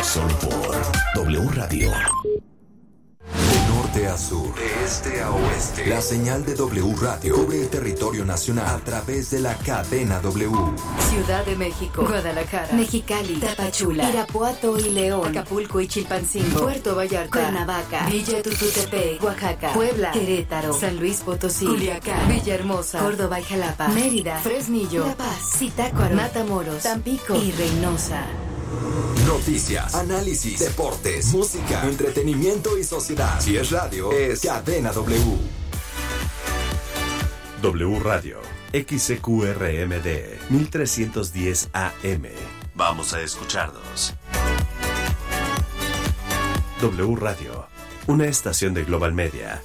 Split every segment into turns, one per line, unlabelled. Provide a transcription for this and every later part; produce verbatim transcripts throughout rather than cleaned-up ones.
Solo por W Radio.
De norte a sur, de este a oeste, la señal de W Radio cubre el territorio nacional a través de la cadena W.
Ciudad de México, Guadalajara, Mexicali, Tapachula, Irapuato y León, Acapulco y Chilpancingo, Puerto Vallarta, Cuernavaca, Villa Tututepec, Oaxaca, Puebla, Querétaro, San Luis Potosí, Culiacán, Villahermosa, Córdoba y Jalapa, Mérida, Fresnillo, La Paz, Zitácuaro, Matamoros, Tampico y Reynosa.
Noticias, análisis, deportes, música, entretenimiento y sociedad. Si es radio, es Cadena W.
W Radio, X C Q R M D, mil trescientos diez A M. Vamos a escucharnos. W Radio, una estación de Global Media.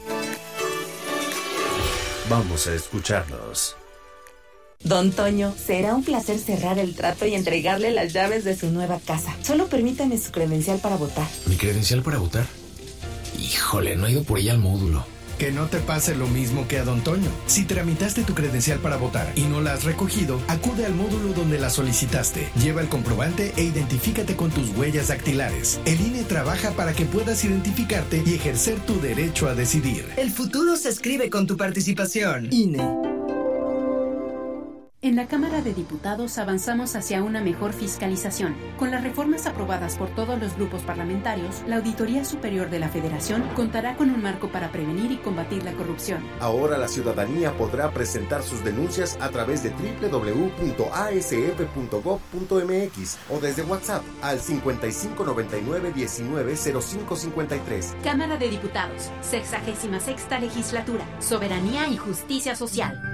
Vamos a escucharnos.
Don Toño, será un placer cerrar el trato y entregarle las llaves de su nueva casa. Solo permítame su credencial para votar.
¿Mi credencial para votar? Híjole, no he ido por ella al módulo.
Que no te pase lo mismo que a Don Toño. Si tramitaste tu credencial para votar y no la has recogido, acude al módulo donde la solicitaste. Lleva el comprobante e identifícate con tus huellas dactilares. El I N E trabaja para que puedas identificarte y ejercer tu derecho a decidir.
El futuro se escribe con tu participación. I N E.
En la Cámara de Diputados avanzamos hacia una mejor fiscalización. Con las reformas aprobadas por todos los grupos parlamentarios, la Auditoría Superior de la Federación contará con un marco para prevenir y combatir la corrupción.
Ahora la ciudadanía podrá presentar sus denuncias a través de doble u doble u doble u punto a s f punto gob punto m x o desde WhatsApp al cincuenta y cinco noventa y nueve diecinueve cero cinco cincuenta y tres.
Cámara de Diputados, sexagésima sexta legislatura, soberanía y justicia social.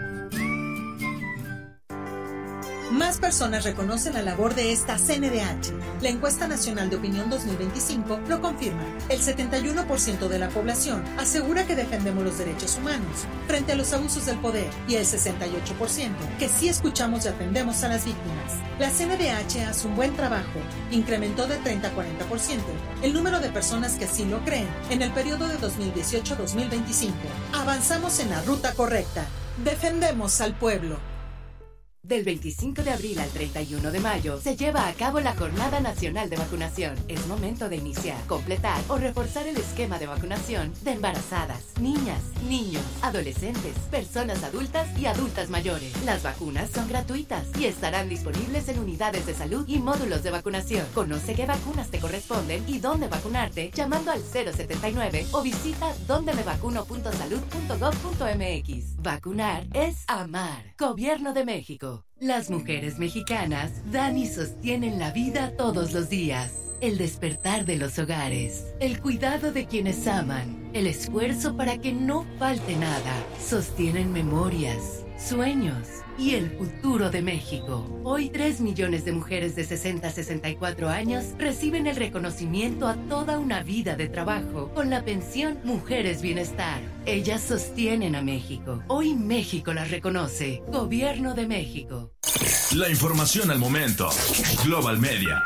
Más personas reconocen la labor de esta C N D H. La encuesta nacional de opinión dos mil veinticinco lo confirma. El setenta y uno por ciento de la población asegura que defendemos los derechos humanos frente a los abusos del poder y el sesenta y ocho por ciento que sí escuchamos y atendemos a las víctimas. La C N D H hace un buen trabajo. Incrementó de treinta a cuarenta por ciento el número de personas que sí lo creen en el periodo de dos mil dieciocho a dos mil veinticinco. Avanzamos en la ruta correcta. Defendemos al pueblo.
Del veinticinco de abril al treinta y uno de mayo se lleva a cabo la Jornada Nacional de Vacunación. Es momento de iniciar, completar o reforzar el esquema de vacunación de embarazadas, niñas, niños, adolescentes, personas adultas y adultas mayores. Las vacunas son gratuitas y estarán disponibles en unidades de salud y módulos de vacunación. Conoce qué vacunas te corresponden y dónde vacunarte llamando al cero setenta y nueve o visita donde me vacuno punto salud punto gob punto m x. Vacunar es amar. Gobierno de México. Las mujeres mexicanas dan y sostienen la vida todos los días. El despertar de los hogares, el cuidado de quienes aman, el esfuerzo para que no falte nada. Sostienen memorias, sueños y el futuro de México. Hoy tres millones de mujeres de sesenta a sesenta y cuatro años reciben el reconocimiento a toda una vida de trabajo con la pensión Mujeres Bienestar. Ellas sostienen a México. Hoy México las reconoce. Gobierno de México.
La información al momento. Global Media.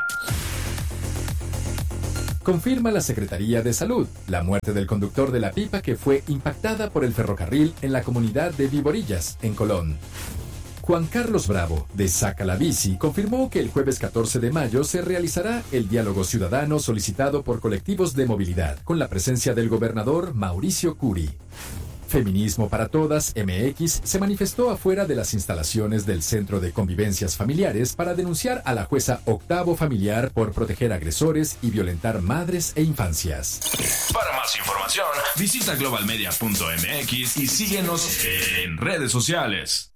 Confirma la Secretaría de Salud la muerte del conductor de la pipa que fue impactada por el ferrocarril en la comunidad de Viborillas, en Colón. Juan Carlos Bravo, de Saca la Bici, confirmó que el jueves catorce de mayo se realizará el diálogo ciudadano solicitado por colectivos de movilidad, con la presencia del gobernador Mauricio Curi. Feminismo para Todas, M X, se manifestó afuera de las instalaciones del Centro de Convivencias Familiares para denunciar a la jueza Octavo Familiar por proteger agresores y violentar madres e infancias.
Para más información, visita global media punto m x y síguenos en redes sociales.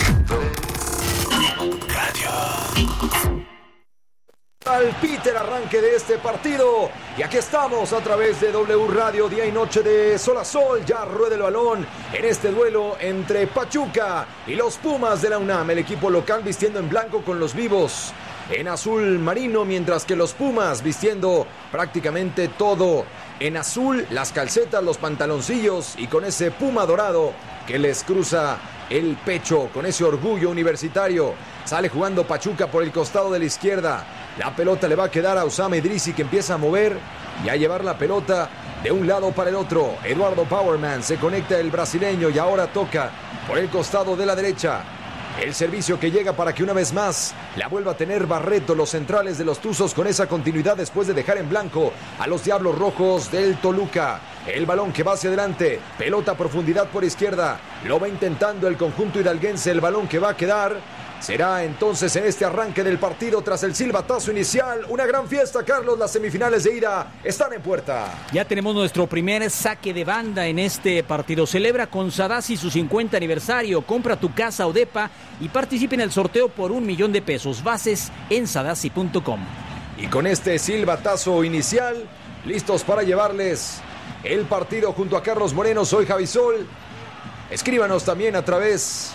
Radio. Al Peter arranque de este partido y aquí estamos a través de W Radio, día y noche de sol a sol. Ya rueda el balón en este duelo entre Pachuca y los Pumas de la UNAM, el equipo local vistiendo en blanco con los vivos en azul marino, mientras que los Pumas vistiendo prácticamente todo en azul, las calcetas, los pantaloncillos y con ese puma dorado que les cruza el pecho, con ese orgullo universitario. Sale jugando Pachuca por el costado de la izquierda. La pelota le va a quedar a Usama Idrisi, que empieza a mover y a llevar la pelota de un lado para el otro. Eduardo Powerman, se conecta el brasileño y ahora toca por el costado de la derecha. El servicio que llega para que una vez más la vuelva a tener Barreto, los centrales de los Tuzos, con esa continuidad después de dejar en blanco a los Diablos Rojos del Toluca. El balón que va hacia adelante, pelota a profundidad por izquierda, lo va intentando el conjunto hidalguense, el balón que va a quedar. Será entonces en este arranque del partido tras el silbatazo inicial. Una gran fiesta, Carlos. Las semifinales de ida están en puerta.
Ya tenemos nuestro primer saque de banda en este partido. Celebra con Sadasi su cincuenta aniversario. Compra tu casa o depa y participa en el sorteo por un millón de pesos. Bases en sadasi punto com.
Y con este silbatazo inicial, listos para llevarles el partido junto a Carlos Moreno. Soy Javi Sol. Escríbanos también a través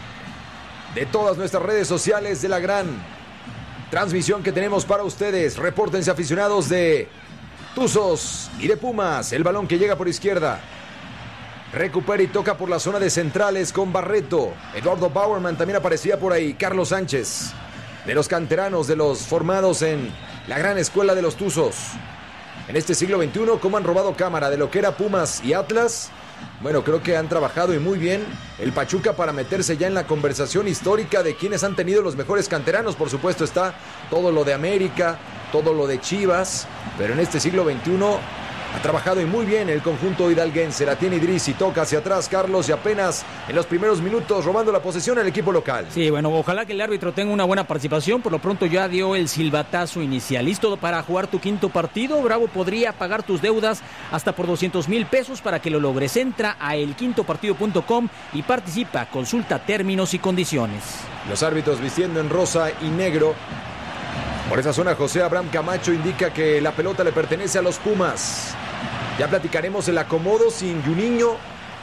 de todas nuestras redes sociales de la gran transmisión que tenemos para ustedes. Repórtense, aficionados de Tuzos y de Pumas. El balón que llega por izquierda. Recupera y toca por la zona de centrales con Barreto. Eduardo Bauerman también aparecía por ahí. Carlos Sánchez, de los canteranos, de los formados en la gran escuela de los Tuzos. En este siglo veintiuno, ¿cómo han robado cámara de lo que era Pumas y Atlas? Bueno, creo que han trabajado y muy bien el Pachuca para meterse ya en la conversación histórica de quienes han tenido los mejores canteranos. Por supuesto está todo lo de América, todo lo de Chivas, pero en este siglo veintiuno ha trabajado y muy bien el conjunto hidalguense. La tiene Idrissi, toca hacia atrás Carlos y apenas en los primeros minutos robando la posesión al equipo local.
Sí, bueno, ojalá que el árbitro tenga una buena participación. Por lo pronto ya dio el silbatazo inicial. ¿Listo para jugar tu quinto partido? Bravo podría pagar tus deudas hasta por doscientos mil pesos para que lo logres. Entra a el quinto partido punto com y participa. Consulta términos y condiciones.
Los árbitros vistiendo en rosa y negro. Por esa zona, José Abraham Camacho indica que la pelota le pertenece a los Pumas. Ya platicaremos el acomodo sin Juninho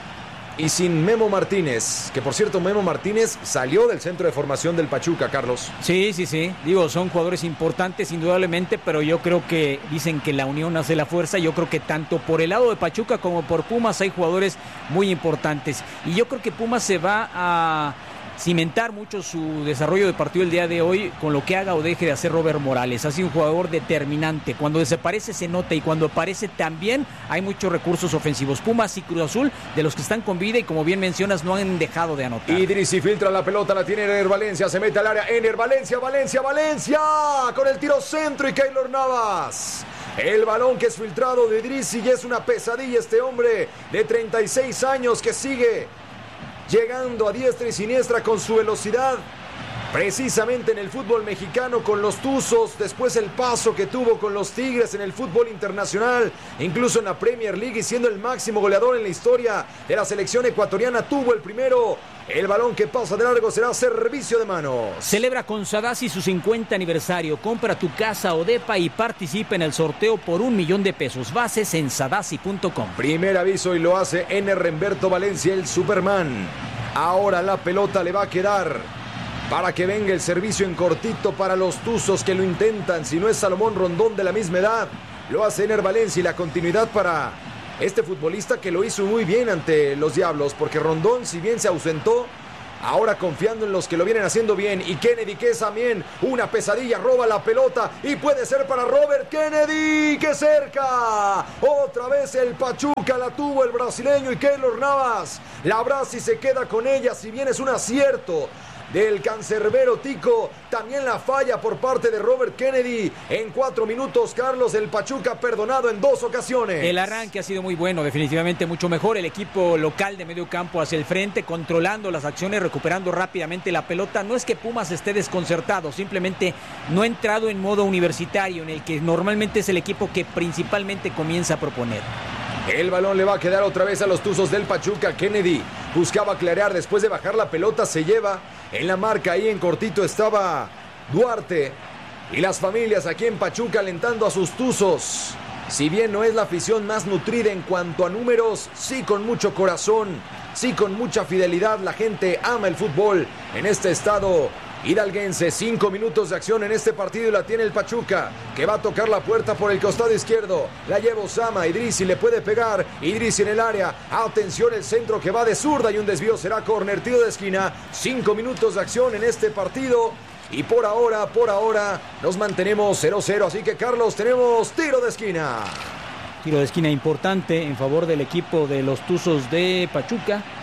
y sin Memo Martínez, que por cierto Memo Martínez salió del centro de formación del Pachuca, Carlos.
Sí, sí, sí, digo, son jugadores importantes indudablemente, pero yo creo que dicen que la unión hace la fuerza. Yo creo que tanto por el lado de Pachuca como por Pumas hay jugadores muy importantes, y yo creo que Pumas se va a cimentar mucho su desarrollo de partido el día de hoy con lo que haga o deje de hacer Robert Morales. Ha sido un jugador determinante. Cuando desaparece se nota, y cuando aparece también hay muchos recursos ofensivos. Pumas y Cruz Azul, de los que están con vida y como bien mencionas, no han dejado de anotar.
Idrissi filtra la pelota, la tiene Ener Valencia, se mete al área. Ener Valencia, Valencia, Valencia, con el tiro centro y Keylor Navas. El balón que es filtrado de Idrissi, y es una pesadilla este hombre de treinta y seis años que sigue llegando a diestra y siniestra con su velocidad, precisamente en el fútbol mexicano con los Tuzos, después el paso que tuvo con los Tigres en el fútbol internacional, incluso en la Premier League, y siendo el máximo goleador en la historia de la selección ecuatoriana, tuvo el primero. El balón que pasa de largo será servicio de manos.
Celebra con Sadasi su cincuenta aniversario. Compra tu casa o depa y participa en el sorteo por un millón de pesos. Bases en sadasi punto com.
Primer aviso y lo hace Ener Remberto Valencia, el Superman. Ahora la pelota le va a quedar para que venga el servicio en cortito para los Tuzos que lo intentan. Si no es Salomón Rondón, de la misma edad, lo hace Ener Valencia, y la continuidad para este futbolista que lo hizo muy bien ante los Diablos, porque Rondón, si bien se ausentó, ahora confiando en los que lo vienen haciendo bien. Y Kennedy, que es también una pesadilla, roba la pelota y puede ser para Robert Kennedy, que cerca. Otra vez el Pachuca la tuvo el brasileño, y Keylor Navas la abraza y se queda con ella. Si bien es un acierto del cancerbero Tico, también la falla por parte de Robert Kennedy. En cuatro minutos, Carlos, el Pachuca perdonado en dos ocasiones.
El arranque ha sido muy bueno, definitivamente mucho mejor. El equipo local de medio campo hacia el frente, controlando las acciones, recuperando rápidamente la pelota. No es que Pumas esté desconcertado, simplemente no ha entrado en modo universitario, en el que normalmente es el equipo que principalmente comienza a proponer.
El balón le va a quedar otra vez a los Tuzos del Pachuca. Kennedy buscaba clarear, después de bajar la pelota se lleva en la marca. Ahí en cortito estaba Duarte y las familias aquí en Pachuca alentando a sus Tuzos. Si bien no es la afición más nutrida en cuanto a números, sí con mucho corazón, sí con mucha fidelidad. La gente ama el fútbol en este estado hidalguense. Cinco minutos de acción en este partido y la tiene el Pachuca, que va a tocar la puerta por el costado izquierdo. La lleva Osama, Idrissi le puede pegar, Idrissi en el área. Atención, el centro que va de zurda y un desvío será córner, tiro de esquina. Cinco minutos de acción en este partido y por ahora, por ahora nos mantenemos cero cero. Así que, Carlos, tenemos tiro de esquina.
Tiro de esquina importante en favor del equipo de los Tuzos de Pachuca.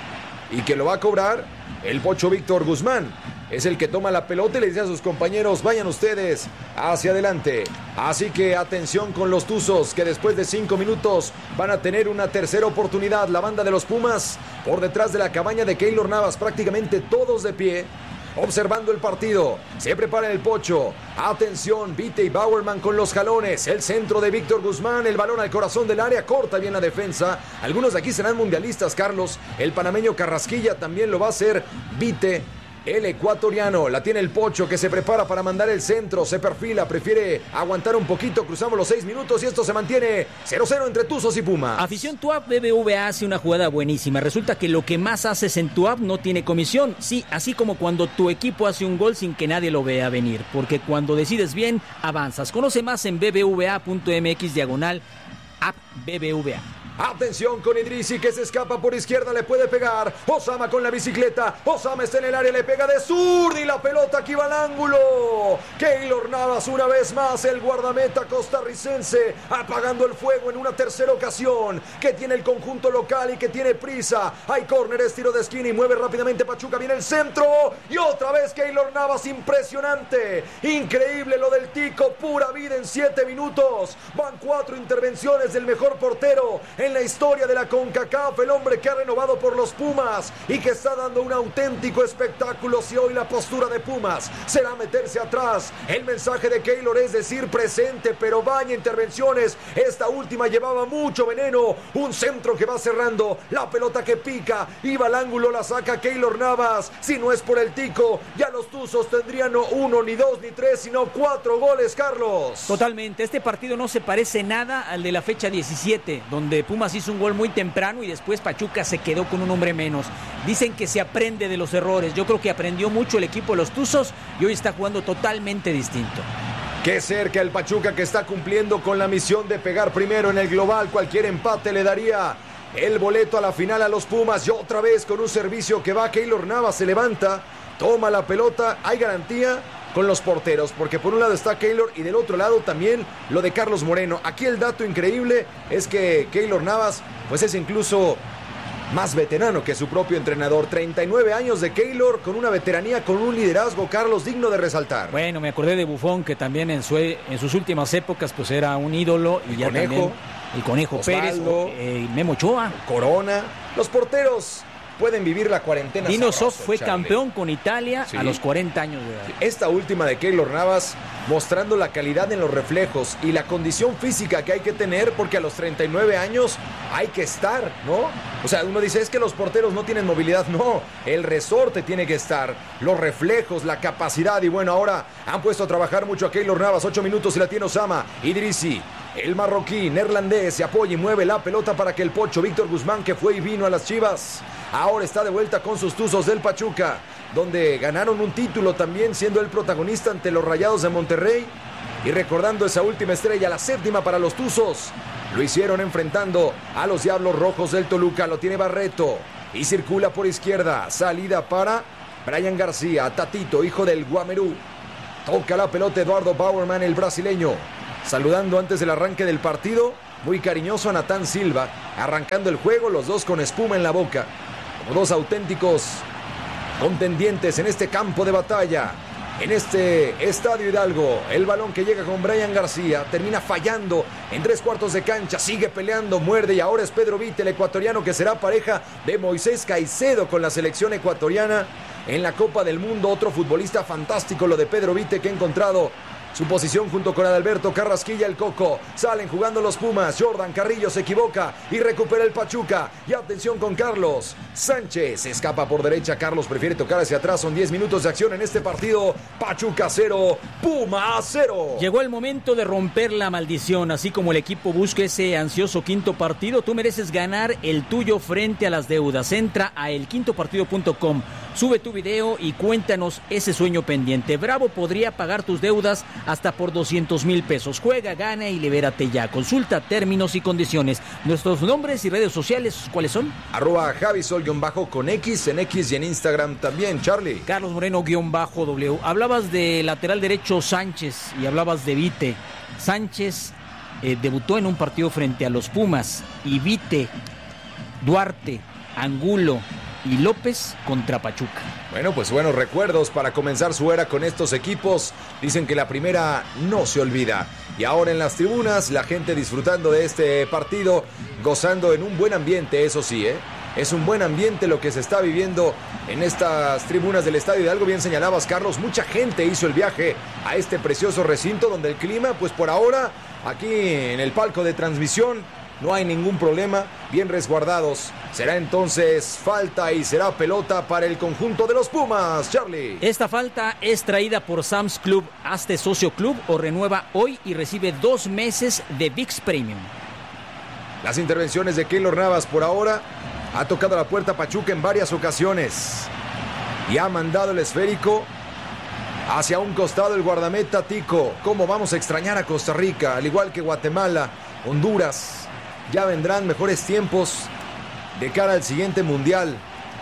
y que lo va a cobrar el Pocho Víctor Guzmán. Es el que toma la pelota y le dice a sus compañeros, vayan ustedes hacia adelante. Así que atención con los Tuzos, que después de cinco minutos van a tener una tercera oportunidad. La banda de los Pumas por detrás de la cabaña de Keylor Navas, prácticamente todos de pie, observando el partido. Se prepara el Pocho. Atención, Vite y Bauerman con los jalones. El centro de Víctor Guzmán, el balón al corazón del área, corta bien la defensa. Algunos de aquí serán mundialistas, Carlos. El panameño Carrasquilla también lo va a hacer. Vite, el ecuatoriano, la tiene el Pocho, que se prepara para mandar el centro, se perfila, prefiere aguantar un poquito, cruzamos los seis minutos y esto se mantiene cero cero entre Tuzos y Pumas.
Afición Tuap, B B V A hace una jugada buenísima. Resulta que lo que más haces en Tuap no tiene comisión. Sí, así como cuando tu equipo hace un gol sin que nadie lo vea venir, porque cuando decides bien, avanzas. Conoce más en bbva.mx diagonal app B B V A.
Atención con Idrissi, que se escapa por izquierda, le puede pegar. Osama con la bicicleta. Osama está en el área, le pega de zurda y la pelota aquí va al ángulo. Keylor Navas una vez más, el guardameta costarricense, apagando el fuego en una tercera ocasión. Que tiene el conjunto local y que tiene prisa. Hay córner, es tiro de esquina y mueve rápidamente Pachuca. Viene el centro y otra vez Keylor Navas, impresionante. Increíble lo del Tico, pura vida en siete minutos. Van cuatro intervenciones del mejor portero en la historia de la CONCACAF, el hombre que ha renovado por los Pumas y que está dando un auténtico espectáculo. Si hoy la postura de Pumas será meterse atrás, el mensaje de Keylor es decir presente, pero vaya intervenciones. Esta última llevaba mucho veneno, un centro que va cerrando, la pelota que pica, iba al ángulo, la saca Keylor Navas. Si no es por el Tico, ya los Tuzos tendrían no uno, ni dos, ni tres, sino cuatro goles, Carlos.
Totalmente, este partido no se parece nada al de la fecha diecisiete, donde Pumas Pumas hizo un gol muy temprano y después Pachuca se quedó con un hombre menos. Dicen que se aprende de los errores. Yo creo que aprendió mucho el equipo de los Tuzos y hoy está jugando totalmente distinto.
Qué cerca el Pachuca, que está cumpliendo con la misión de pegar primero en el global. Cualquier empate le daría el boleto a la final a los Pumas. Y otra vez con un servicio que va, Keylor Navas se levanta, toma la pelota, hay garantía con los porteros, porque por un lado está Keylor y del otro lado también lo de Carlos Moreno. Aquí el dato increíble es que Keylor Navas pues es incluso más veterano que su propio entrenador. treinta y nueve años de Keylor, con una veteranía, con un liderazgo, Carlos, digno de resaltar.
Bueno, me acordé de Buffon, que también en, su, en sus últimas épocas pues era un ídolo. Y
el
ya
Conejo,
también el Conejo
Osvaldo,
Pérez, eh, Memo Ochoa,
Corona. Los porteros pueden vivir la cuarentena.
Dino Sof fue
Charlie.
campeón con Italia sí. a los cuarenta años de edad.
Esta última de Keylor Navas, mostrando la calidad en los reflejos y la condición física que hay que tener, porque a los treinta y nueve años hay que estar, ¿no? O sea, uno dice, es que los porteros no tienen movilidad. No, el resorte tiene que estar, los reflejos, la capacidad. Y bueno, ahora han puesto a trabajar mucho a Keylor Navas. Ocho minutos y la tiene Osama. Idrissi, el marroquí, neerlandés, se apoya y mueve la pelota para que el Pocho Víctor Guzmán, que fue y vino a las Chivas, ahora está de vuelta con sus Tuzos del Pachuca, donde ganaron un título también, siendo el protagonista ante los Rayados de Monterrey. Y recordando esa última estrella, la séptima para los Tuzos, lo hicieron enfrentando a los Diablos Rojos del Toluca. Lo tiene Barreto y circula por izquierda, salida para Brian García, Tatito, hijo del Guamerú. Toca la pelota Eduardo Bauerman, el brasileño, saludando antes del arranque del partido, muy cariñoso a Natán Silva, arrancando el juego, los dos con espuma en la boca, como dos auténticos contendientes en este campo de batalla, en este Estadio Hidalgo. El balón que llega con Brian García termina fallando en tres cuartos de cancha, sigue peleando, muerde, y ahora es Pedro Vite, el ecuatoriano, que será pareja de Moisés Caicedo con la selección ecuatoriana en la Copa del Mundo. Otro futbolista fantástico lo de Pedro Vite, que ha encontrado su posición junto con Adalberto Carrasquilla, el Coco. Salen jugando los Pumas. Jordan Carrillo se equivoca y recupera el Pachuca. Y atención con Carlos Sánchez. Se escapa por derecha. Carlos prefiere tocar hacia atrás. Son diez minutos de acción en este partido. Pachuca cero, Puma cero.
Llegó el momento de romper la maldición. Así como el equipo busca ese ansioso quinto partido, tú mereces ganar el tuyo frente a las deudas. Entra a el quinto partido punto com. Sube tu video y cuéntanos ese sueño pendiente. Bravo podría pagar tus deudas hasta por doscientos mil pesos. Juega, gana y libérate ya. Consulta términos y condiciones. Nuestros nombres y redes sociales, ¿cuáles son?
Arroba Javisol-bajo con X en X y en Instagram también, Charlie.
Carlos Moreno-W. Hablabas de lateral derecho Sánchez y hablabas de Vite. Sánchez eh, debutó en un partido frente a los Pumas y Vite, Duarte, Angulo, y López contra Pachuca.
Bueno, pues buenos recuerdos para comenzar su era con estos equipos. Dicen que la primera no se olvida. Y ahora en las tribunas, la gente disfrutando de este partido, gozando en un buen ambiente, eso sí, ¿eh? Es un buen ambiente lo que se está viviendo en estas tribunas del Estadio Hidalgo. Bien señalabas, Carlos, mucha gente hizo el viaje a este precioso recinto donde el clima, pues por ahora, aquí en el palco de transmisión, no hay ningún problema, bien resguardados. Será entonces falta y será pelota para el conjunto de los Pumas, Charlie.
Esta falta es traída por Sam's Club. Hazte socio club o renueva hoy y recibe dos meses de V I X Premium.
Las intervenciones de Keylor Navas por ahora. Ha tocado la puerta Pachuca en varias ocasiones y ha mandado el esférico hacia un costado el guardameta Tico. ¿Cómo vamos a extrañar a Costa Rica? Al igual que Guatemala, Honduras. Ya vendrán mejores tiempos de cara al siguiente mundial.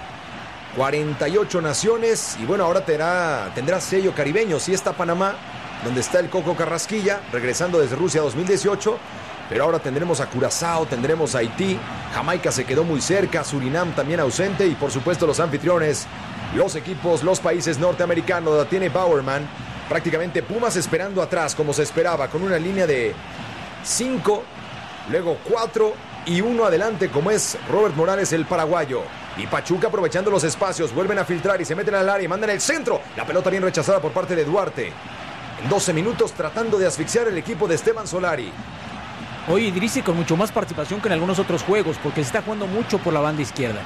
cuarenta y ocho naciones y bueno, ahora tendrá, tendrá sello caribeño. Sí está Panamá, donde está el Coco Carrasquilla, regresando desde Rusia dos mil dieciocho. Pero ahora tendremos a Curazao, tendremos a Haití, Jamaica se quedó muy cerca, Surinam también ausente y por supuesto los anfitriones, los equipos, los países norteamericanos. La tiene Bowerman, prácticamente Pumas esperando atrás como se esperaba, con una línea de cinco, luego cuatro y uno adelante como es Robert Morales, el paraguayo. Y Pachuca aprovechando los espacios, vuelven a filtrar y se meten al área y mandan el centro. La pelota bien rechazada por parte de Duarte. En doce minutos tratando de asfixiar el equipo de Esteban Solari.
Hoy Idrissi con mucho más participación que en algunos otros juegos porque se está jugando mucho por la banda izquierda.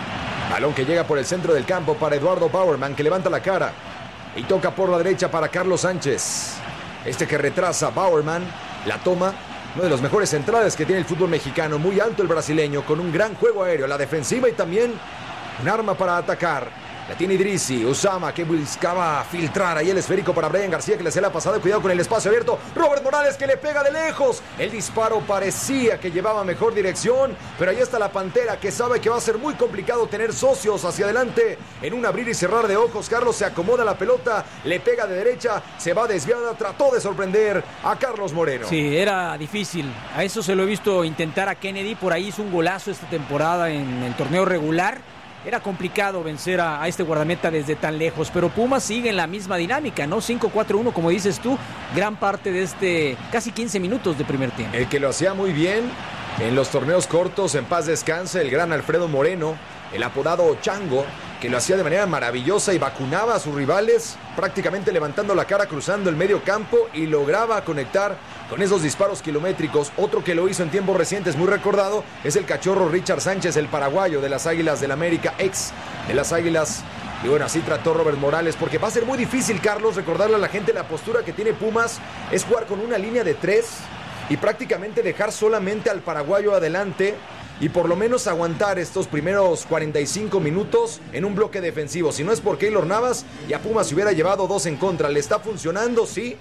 Balón que llega por el centro del campo para Eduardo Bowerman, que levanta la cara y toca por la derecha para Carlos Sánchez. Este que retrasa Bowerman, la toma. Uno de los mejores centrales que tiene el fútbol mexicano. Muy alto el brasileño, con un gran juego aéreo, la defensiva y también un arma para atacar. La tiene Idrissi, Usama que buscaba filtrar ahí el esférico para Brian García, que le hacía la pasada, cuidado con el espacio abierto. Robert Morales que le pega de lejos. El disparo parecía que llevaba mejor dirección, pero ahí está la Pantera, que sabe que va a ser muy complicado tener socios hacia adelante. En un abrir y cerrar de ojos, Carlos se acomoda la pelota, le pega de derecha, se va desviada, trató de sorprender a Carlos Moreno.
Sí, era difícil. A eso se lo he visto intentar a Kennedy, por ahí hizo un golazo esta temporada en el torneo regular. Era complicado vencer a, a este guardameta desde tan lejos, pero Pumas sigue en la misma dinámica, ¿no? cinco cuatro uno, como dices tú, gran parte de este casi quince minutos de primer tiempo.
El que lo hacía muy bien en los torneos cortos, en paz descanse, el gran Alfredo Moreno, el apodado Chango, que lo hacía de manera maravillosa y vacunaba a sus rivales, prácticamente levantando la cara, cruzando el medio campo y lograba conectar con esos disparos kilométricos. Otro que lo hizo en tiempos recientes, muy recordado, es el cachorro Richard Sánchez, el paraguayo de las Águilas del América, ex de las Águilas. Y bueno, así trató Robert Morales, porque va a ser muy difícil, Carlos, recordarle a la gente la postura que tiene Pumas, es jugar con una línea de tres y prácticamente dejar solamente al paraguayo adelante y por lo menos aguantar estos primeros cuarenta y cinco minutos en un bloque defensivo. Si no es por Keylor Navas, ya Pumas se hubiera llevado dos en contra. Le está funcionando, sí,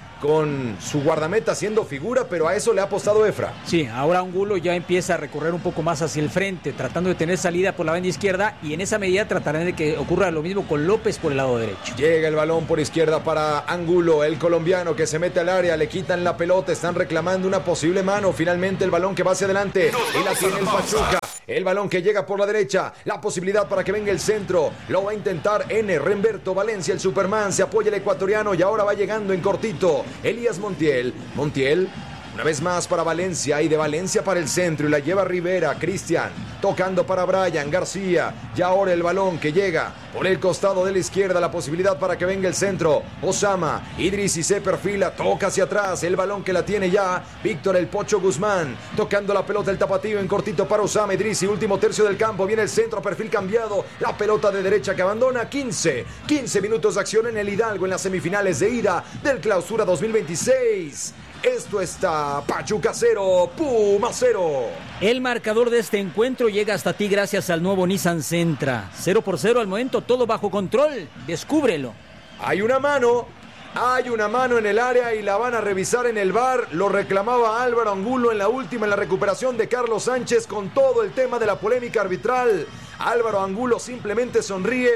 con su guardameta haciendo figura, pero a eso le ha apostado Efra.
Sí, ahora Angulo ya empieza a recorrer un poco más hacia el frente, tratando de tener salida por la banda izquierda, y en esa medida tratarán de que ocurra lo mismo con López por el lado derecho.
Llega el balón por izquierda para Angulo, el colombiano que se mete al área, le quitan la pelota, están reclamando una posible mano. Finalmente el balón que va hacia adelante y la tiene el Pachuca. El balón que llega por la derecha, la posibilidad para que venga el centro, lo va a intentar N. Remberto Valencia, el Superman, se apoya el ecuatoriano y ahora va llegando en cortito Elías Montiel, Montiel, una vez más para Valencia y de Valencia para el centro y la lleva Rivera, Cristian, tocando para Brian García, y ahora el balón que llega por el costado de la izquierda, la posibilidad para que venga el centro, Osama, Idrissi se perfila, toca hacia atrás, el balón que la tiene ya Víctor el Pocho Guzmán, tocando la pelota el tapatío en cortito para Osama, Idrissi, último tercio del campo, viene el centro, perfil cambiado, la pelota de derecha que abandona, quince, quince minutos de acción en el Hidalgo en las semifinales de ida del Clausura dos mil veintiséis. Esto está Pachuca cero, Puma cero.
El marcador de este encuentro llega hasta ti gracias al nuevo Nissan Sentra. cero por cero al momento, todo bajo control. Descúbrelo.
Hay una mano, hay una mano en el área y la van a revisar en el V A R. Lo reclamaba Álvaro Angulo en la última, en la recuperación de Carlos Sánchez con todo el tema de la polémica arbitral. Álvaro Angulo simplemente sonríe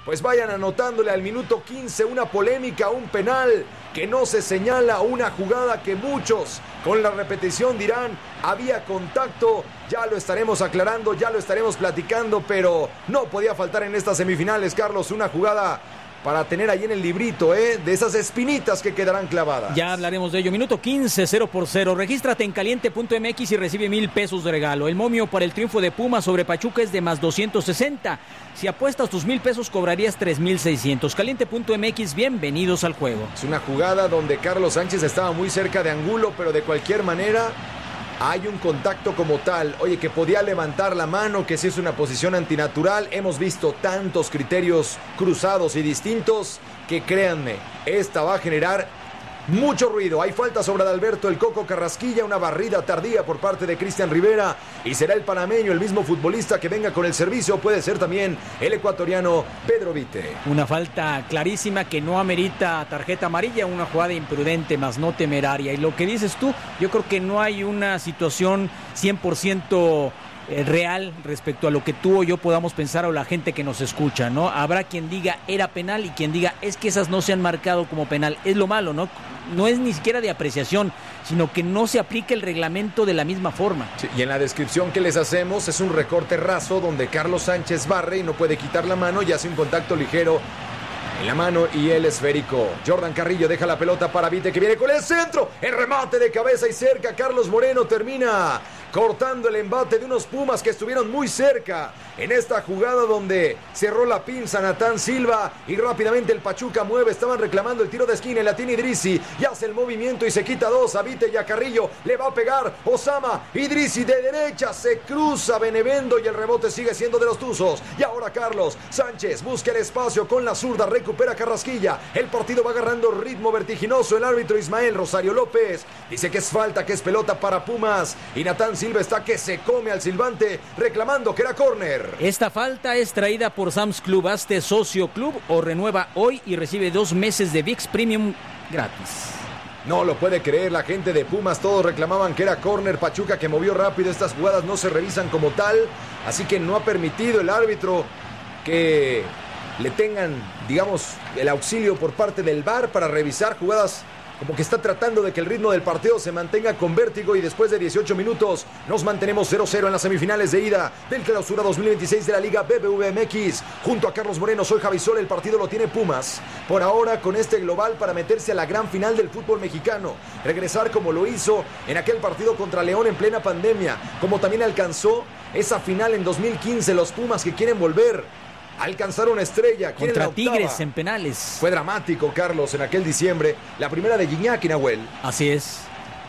pues vayan anotándole al minuto quince una polémica, un penal que no se señala, una jugada que muchos con la repetición dirán había contacto. Ya lo estaremos aclarando, ya lo estaremos platicando, pero no podía faltar en estas semifinales, Carlos, una jugada para tener ahí en el librito, ¿eh? De esas espinitas que quedarán clavadas.
Ya hablaremos de ello. Minuto quince, cero por cero. Regístrate en caliente punto m x y recibe mil pesos de regalo. El momio para el triunfo de Pumas sobre Pachuca es de más doscientos sesenta. Si apuestas tus mil pesos, cobrarías tres mil seiscientos. caliente punto m x, bienvenidos al juego.
Es una jugada donde Carlos Sánchez estaba muy cerca de Angulo, pero de cualquier manera hay un contacto como tal. Oye, que podía levantar la mano, que sí es una posición antinatural. Hemos visto tantos criterios cruzados y distintos que créanme, esta va a generar mucho ruido. Hay falta sobre Adalberto el Coco Carrasquilla, una barrida tardía por parte de Cristian Rivera y será el panameño, el mismo futbolista que venga con el servicio. Puede ser también el ecuatoriano Pedro Vite.
Una falta clarísima que no amerita tarjeta amarilla, una jugada imprudente más no temeraria. Y lo que dices tú, yo creo que no hay una situación cien por ciento real respecto a lo que tú o yo podamos pensar o la gente que nos escucha, ¿no? Habrá quien diga era penal y quien diga es que esas no se han marcado como penal. Es lo malo, ¿no? No es ni siquiera de apreciación, sino que no se aplica el reglamento de la misma forma.
Sí, y en la descripción que les hacemos es un recorte raso donde Carlos Sánchez barre y no puede quitar la mano y hace un contacto ligero en la mano y el esférico. Jordan Carrillo deja la pelota para Vite, que viene con el centro, el remate de cabeza y cerca. Carlos Moreno termina cortando el embate de unos Pumas que estuvieron muy cerca en esta jugada donde cerró la pinza Natán Silva y rápidamente el Pachuca mueve. Estaban reclamando el tiro de esquina, la tiene Idrissi y hace el movimiento y se quita dos. A Vite y a Carrillo le va a pegar Osama. Idrissi de derecha, se cruza Benevendo y el rebote sigue siendo de los Tuzos. Y ahora Carlos Sánchez busca el espacio con la zurda, recupera Carrasquilla. El partido va agarrando ritmo vertiginoso. El árbitro Ismael Rosario López dice que es falta, que es pelota para Pumas, y Natán Silva está que se come al silbante reclamando que era córner.
Esta falta es traída por Sam's Club. Hazte socio club o renueva hoy y recibe dos meses de V I X Premium gratis.
No lo puede creer la gente de Pumas, todos reclamaban que era córner. Pachuca que movió rápido, estas jugadas no se revisan como tal, así que no ha permitido el árbitro que le tengan, digamos, el auxilio por parte del V A R para revisar jugadas. Como que está tratando de que el ritmo del partido se mantenga con vértigo y después de dieciocho minutos nos mantenemos cero cero en las semifinales de ida del Clausura dos mil veintiséis de la Liga B B V M X. Junto a Carlos Moreno, soy Javi Sol, el partido lo tiene Pumas por ahora con este global para meterse a la gran final del fútbol mexicano. Regresar como lo hizo en aquel partido contra León en plena pandemia, como también alcanzó esa final en dos mil quince los Pumas que quieren volver alcanzar una estrella.
Contra Tigres en penales.
Fue dramático, Carlos, en aquel diciembre. La primera de Gignac y Nahuel.
Así es.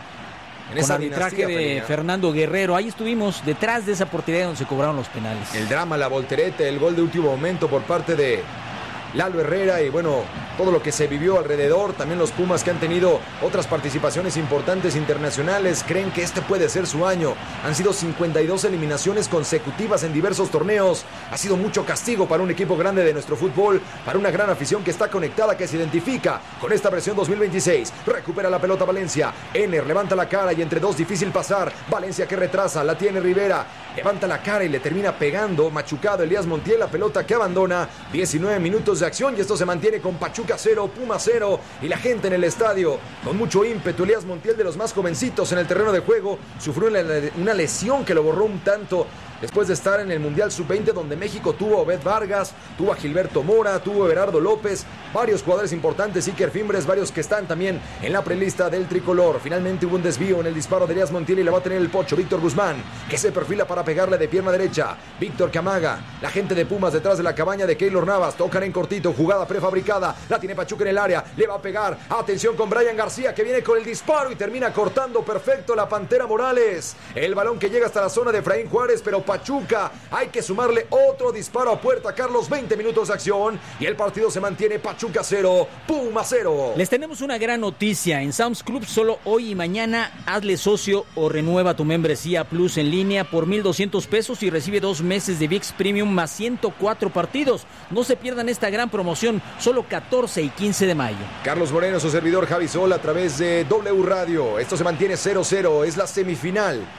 En
Con
esa
arbitraje de
femenina.
Fernando Guerrero. Ahí estuvimos detrás de esa portería donde se cobraron los penales.
El drama, la voltereta, el gol de último momento por parte de Lalo Herrera y bueno, todo lo que se vivió alrededor. También los Pumas que han tenido otras participaciones importantes internacionales creen que este puede ser su año. Han sido cincuenta y dos eliminaciones consecutivas en diversos torneos. Ha sido mucho castigo para un equipo grande de nuestro fútbol, para una gran afición que está conectada, que se identifica con esta versión dos mil veintiséis. Recupera la pelota Valencia. Ener levanta la cara y entre dos difícil pasar. Valencia que retrasa, la tiene Rivera. Levanta la cara y le termina pegando, machucado Elías Montiel, la pelota que abandona. diecinueve minutos de acción y esto se mantiene con Pachuca cero, Puma cero y la gente en el estadio con mucho ímpetu. Elías Montiel, de los más jovencitos en el terreno de juego, sufrió una lesión que lo borró un tanto después de estar en el Mundial sub veinte donde México tuvo a Obed Vargas, tuvo a Gilberto Mora, tuvo a Everardo López, varios jugadores importantes, Iker Fimbres, varios que están también en la prelista del tricolor. Finalmente hubo un desvío en el disparo de Elías Montiel y la va a tener el pocho Víctor Guzmán, que se perfila para pegarle de pierna derecha. Víctor Camaga, la gente de Pumas detrás de la cabaña de Keylor Navas, tocan en cortito, jugada prefabricada, la tiene Pachuca en el área, le va a pegar, atención con Brian García que viene con el disparo y termina cortando perfecto la Pantera Morales. El balón que llega hasta la zona de Efraín Juárez, pero Pachuca, hay que sumarle otro disparo a puerta, Carlos. Veinte minutos de acción y el partido se mantiene Pachuca cero, Puma cero.
Les tenemos una gran noticia. En Sam's Club solo hoy y mañana hazle socio o renueva tu membresía Plus en línea por mil doscientos pesos y recibe dos meses de V I X Premium más ciento cuatro partidos. No se pierdan esta gran promoción, solo catorce y quince de mayo.
Carlos Moreno, su servidor Javi Sol, a través de W Radio. Esto se mantiene cero cero, es la semifinal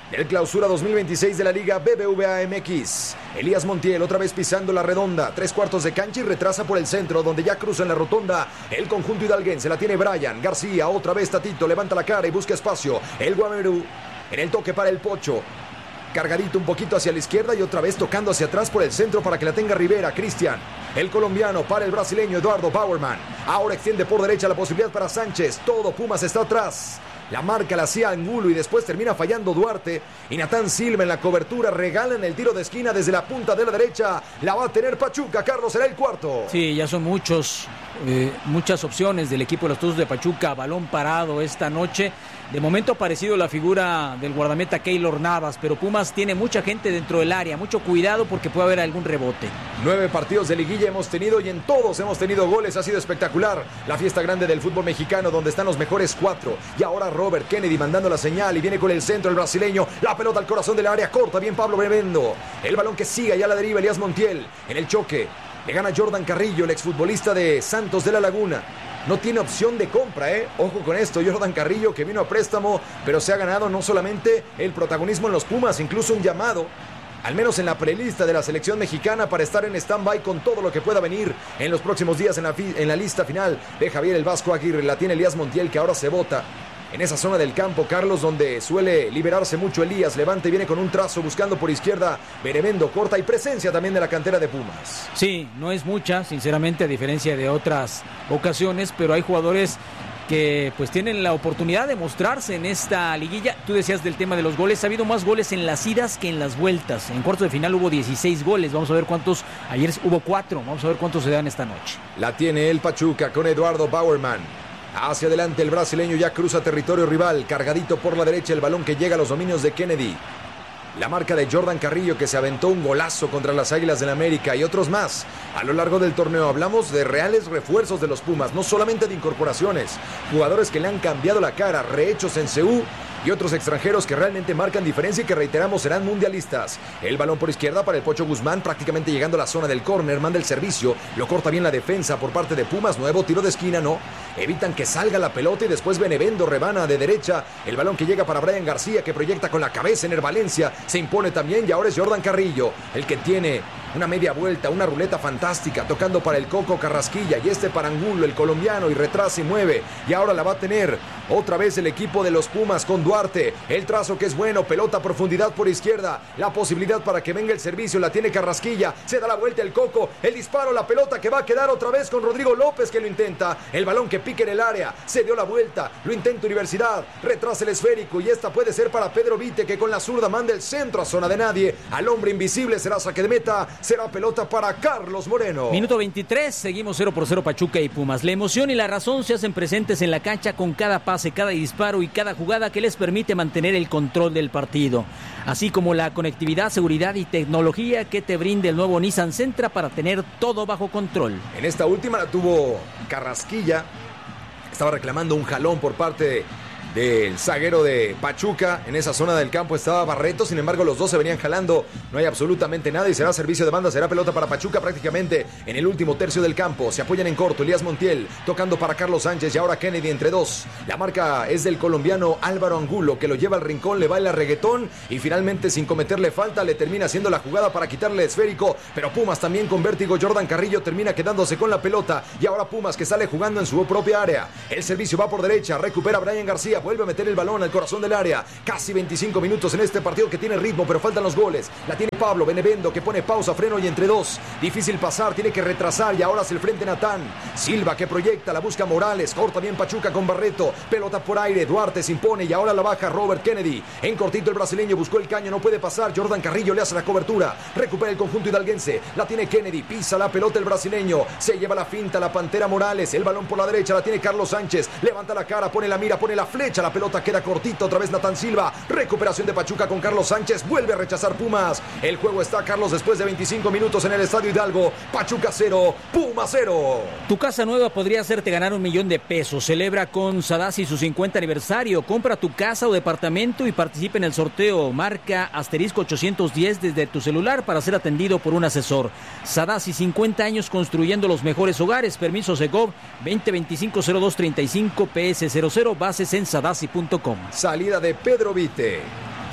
del Clausura dos mil veintiséis de la Liga B B V A M X. Elías Montiel otra vez pisando la redonda, tres cuartos de cancha y retrasa por el centro, donde ya cruza en la rotonda el conjunto hidalguense. La tiene Brian García, otra vez Tatito, levanta la cara y busca espacio. El Guamerú en el toque para el Pocho. Cargadito un poquito hacia la izquierda y otra vez tocando hacia atrás por el centro para que la tenga Rivera. Cristian, el colombiano para el brasileño Eduardo Bauerman. Ahora extiende por derecha la posibilidad para Sánchez. Todo Pumas está atrás. La marca la hacía Angulo y después termina fallando Duarte. Y Natán Silva en la cobertura regalan el tiro de esquina desde la punta de la derecha. La va a tener Pachuca. Carlos, será el cuarto.
Sí, ya son muchos, eh, muchas opciones del equipo de los Tuzos de Pachuca. Balón parado esta noche. De momento ha aparecido la figura del guardameta Keylor Navas, pero Pumas tiene mucha gente dentro del área. Mucho cuidado porque puede haber algún rebote.
Nueve partidos de liguilla hemos tenido y en todos hemos tenido goles. Ha sido espectacular. La fiesta grande del fútbol mexicano donde están los mejores cuatro. Y ahora Robert Kennedy mandando la señal y viene con el centro el brasileño. La pelota al corazón del área, corta bien Pablo Benevendo. El balón que sigue allá a la deriva Elías Montiel. En el choque le gana Jordan Carrillo, el exfutbolista de Santos de la Laguna. No tiene opción de compra, ¿eh? Ojo con esto, Jordan Carrillo que vino a préstamo, pero se ha ganado no solamente el protagonismo en los Pumas, incluso un llamado, al menos en la prelista de la selección mexicana, para estar en stand-by con todo lo que pueda venir en los próximos días en la, en la lista final de Javier el Vasco Aguirre. La tiene Elías Montiel, que ahora se bota en esa zona del campo, Carlos, donde suele liberarse mucho Elías. Levanta y viene con un trazo buscando por izquierda. Benevendo corta y presencia también de la cantera de Pumas.
Sí, no es mucha, sinceramente, a diferencia de otras ocasiones, pero hay jugadores que pues tienen la oportunidad de mostrarse en esta liguilla. Tú decías del tema de los goles, ha habido más goles en las idas que en las vueltas. En cuartos de final hubo dieciséis goles, vamos a ver cuántos, ayer hubo cuatro, vamos a ver cuántos se dan esta noche.
La tiene el Pachuca con Eduardo Bauerman. Hacia adelante el brasileño ya cruza territorio rival, cargadito por la derecha el balón que llega a los dominios de Kennedy. La marca de Jordan Carrillo, que se aventó un golazo contra las Águilas del América, y otros más a lo largo del torneo. Hablamos de reales refuerzos de los Pumas, no solamente de incorporaciones, jugadores que le han cambiado la cara, rehechos en C U y otros extranjeros que realmente marcan diferencia y que, reiteramos, serán mundialistas. El balón por izquierda para el Pocho Guzmán, prácticamente llegando a la zona del córner, manda el servicio, lo corta bien la defensa por parte de Pumas. Nuevo tiro de esquina, no, evitan que salga la pelota y después Benevendo rebana de derecha, el balón que llega para Brian García, que proyecta con la cabeza en el Valencia, se impone también y ahora es Jordan Carrillo el que tiene una media vuelta, una ruleta fantástica, tocando para el Coco Carrasquilla y este para Angulo, el colombiano, y retrasa y mueve, y ahora la va a tener otra vez el equipo de los Pumas con Duarte, el trazo que es bueno, pelota a profundidad por izquierda, la posibilidad para que venga el servicio, la tiene Carrasquilla, se da la vuelta el Coco, el disparo, la pelota que va a quedar otra vez con Rodrigo López, que lo intenta, el balón que pique en el área, se dio la vuelta, lo intenta Universidad, retrasa el esférico y esta puede ser para Pedro Vite, que con la zurda manda el centro a zona de nadie, al hombre invisible, será saque de meta, será pelota para Carlos Moreno.
Minuto veintitrés, seguimos cero por cero Pachuca y Pumas. La emoción y la razón se hacen presentes en la cancha con cada pase, cada disparo y cada jugada que les permite mantener el control del partido, así como la conectividad, seguridad y tecnología que te brinda el nuevo Nissan Sentra para tener todo bajo control.
En esta última la tuvo Carrasquilla, estaba reclamando un jalón por parte de del zaguero de Pachuca. En esa zona del campo estaba Barreto, sin embargo los dos se venían jalando, no hay absolutamente nada y será servicio de banda, será pelota para Pachuca prácticamente en el último tercio del campo. Se apoyan en corto, Elías Montiel tocando para Carlos Sánchez y ahora Kennedy entre dos. La marca es del colombiano Álvaro Angulo, que lo lleva al rincón, le baila reggaetón y finalmente, sin cometerle falta, le termina haciendo la jugada para quitarle el esférico, pero Pumas también con vértigo. Jordan Carrillo termina quedándose con la pelota y ahora Pumas, que sale jugando en su propia área. El servicio va por derecha, recupera Brian García, vuelve a meter el balón al corazón del área. Casi veinticinco minutos en este partido que tiene ritmo, pero faltan los goles. La tiene Pablo Benevendo, que pone pausa, freno y entre dos. Difícil pasar, tiene que retrasar y ahora hacia el frente Natán Silva, que proyecta, la busca Morales, corta bien Pachuca con Barreto, pelota por aire, Duarte se impone y ahora la baja Robert Kennedy. En cortito el brasileño buscó el caño, no puede pasar. Jordan Carrillo le hace la cobertura, recupera el conjunto hidalguense, la tiene Kennedy, pisa la pelota el brasileño, se lleva la finta la Pantera Morales, el balón por la derecha, la tiene Carlos Sánchez, levanta la cara, pone la mira, pone la flecha, la pelota queda cortito, otra vez Natán Silva, recuperación de Pachuca con Carlos Sánchez, vuelve a rechazar Pumas. El juego está, Carlos, después de veinticinco minutos en el Estadio Hidalgo. Pachuca cero, Pumas cero.
Tu casa nueva podría hacerte ganar un millón de pesos. Celebra con Sadasi su cincuenta aniversario. Compra tu casa o departamento y participa en el sorteo. Marca asterisco ochocientos diez desde tu celular para ser atendido por un asesor. Sadasi, cincuenta años construyendo los mejores hogares. Permiso Segov veinte veinticinco cero dos treinta y cinco P S cero cero, bases en sadasi punto com.
Salida de Pedro Vite.